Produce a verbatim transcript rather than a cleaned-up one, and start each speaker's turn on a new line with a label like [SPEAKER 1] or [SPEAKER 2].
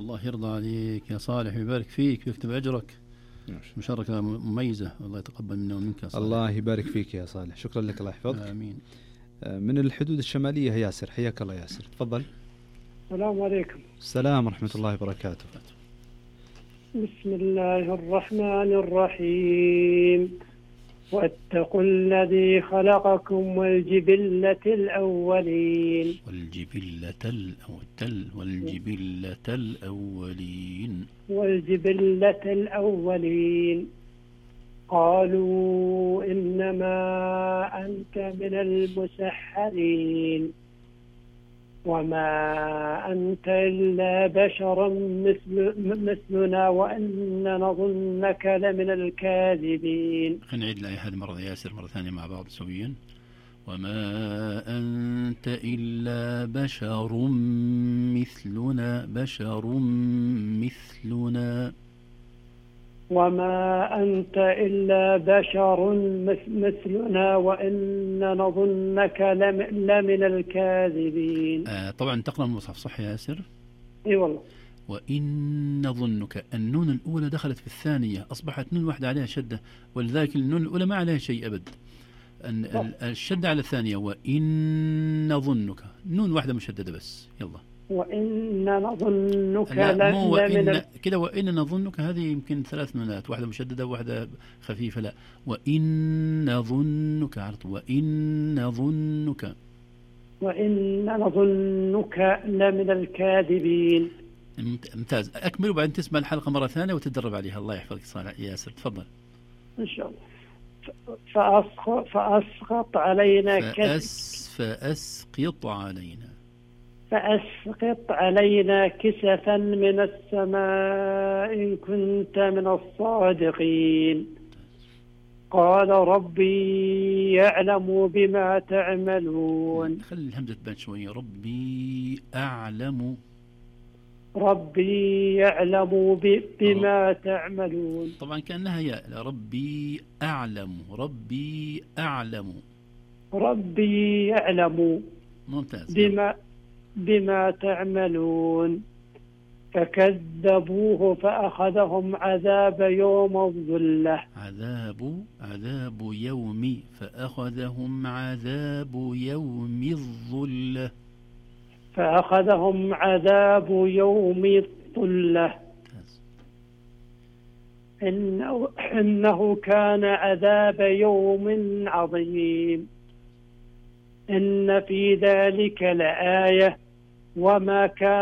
[SPEAKER 1] الله يرضى عليك يا صالح ويبارك فيك ويكتب أجرك. مشاركة مميزة، الله يتقبل منا ومنك يا صالح.
[SPEAKER 2] الله يبارك فيك يا صالح، شكرا لك، الله يحفظك.
[SPEAKER 1] آمين.
[SPEAKER 2] من الحدود الشمالية ياسر، حياك الله ياسر، تفضل.
[SPEAKER 3] السلام عليكم.
[SPEAKER 2] السلام ورحمة الله وبركاته.
[SPEAKER 3] بسم الله الرحمن الرحيم. واتقوا الذي خلقكم والجبلة الأولين
[SPEAKER 1] والجبلة الأول والجبلة الأولين
[SPEAKER 3] والجبلة الأولين قالوا إنما أنت من المسحرين وما أنت إلا بشر مثل مثلنا وإن نظنك لمن الكاذبين.
[SPEAKER 1] خلينا نعيد الآية هذه مرة ياسر مرة ثانية مع بعض سويا. وما أنت إلا بشر مثلنا بشر مثلنا
[SPEAKER 3] وما أنت إلا بشر مثلنا وإن نظنك لمن الكاذبين.
[SPEAKER 1] آه طبعا تقرأ المصحف صح يا ياسر؟
[SPEAKER 3] اي والله.
[SPEAKER 1] وإن نظنك، النون الأولى دخلت في الثانية، أصبحت نون واحدة عليها شدة، ولذلك النون الأولى ما عليها شيء أبد. الشدة على الثانية. وإن نظنك نون واحدة مشددة بس. يلا.
[SPEAKER 3] وإن نظنك
[SPEAKER 1] لمن كده. وإن نظنك هذه يمكن ثلاث نونات، واحدة مشددة وواحدة خفيفة. لا، وإن نظنك عرض. وإن نظنك
[SPEAKER 3] وإن نظنك لمن الكاذبين.
[SPEAKER 1] ممتاز. أكمل وبعدين تسمع الحلقة مرة ثانية وتدرب عليها. الله يحفظك صالح ياسر، تفضل.
[SPEAKER 3] إن شاء الله. فأسقط, فأسقط علينا
[SPEAKER 1] فأس فأسقط علينا
[SPEAKER 3] فأسقط علينا كسفا من السماء إن كنت من الصادقين. قال ربي يعلم بما تعملون.
[SPEAKER 1] خلي الهمزة تبان شوية. ربي أعلم.
[SPEAKER 3] ربي يعلم بما تعملون.
[SPEAKER 1] طبعا كأنها ياء. ربي أعلم. ربي أعلم.
[SPEAKER 3] ربي يعلم.
[SPEAKER 1] ممتاز.
[SPEAKER 3] بما بما تعملون. فكذبوه فأخذهم عذاب يوم الظلة.
[SPEAKER 1] عذاب عذاب يوم فأخذهم عذاب يوم الظلة.
[SPEAKER 3] فأخذهم عذاب يوم الظلة. إنه, إنه كان عذاب يوم عظيم. إن في ذلك لآية وما كان